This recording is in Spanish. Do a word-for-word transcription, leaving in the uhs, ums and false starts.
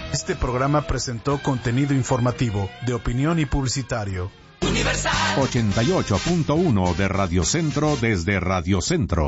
Este programa presentó contenido informativo, de opinión y publicitario. Universal ochenta y ocho punto uno de Radio Centro desde Radio Centro.